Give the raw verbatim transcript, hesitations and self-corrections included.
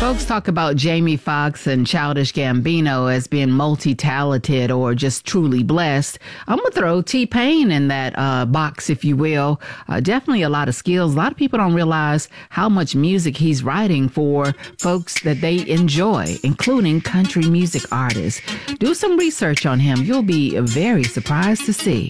Folks talk about Jamie Foxx and Childish Gambino as being multi-talented or just truly blessed. I'm going to throw T-Pain in that uh, box, if you will. Uh, definitely a lot of skills. A lot of people don't realize how much music he's writing for folks that they enjoy, including country music artists. Do some research on him. You'll be very surprised to see.